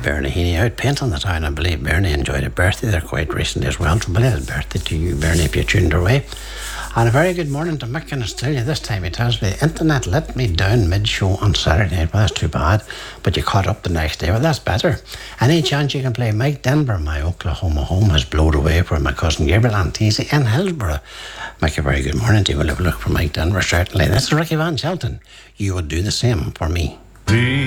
Bernie Heaney out painting the town. I believe Bernie enjoyed a birthday there quite recently as well. So belated birthday to you, Bernie, if you tuned our way. And a very good morning to Mick in Australia. This time he tells me the internet let me down mid-show on Saturday night. Well, that's too bad. But you caught up the next day. Well, that's better. Any chance you can play Mike Denver, my Oklahoma home has blowed away for my cousin Gabriel Antisi in Hillsborough. Mike, a very good morning to you. We'll have a look for Mike Denver, certainly. This is Ricky Van Shelton. You would do the same for me.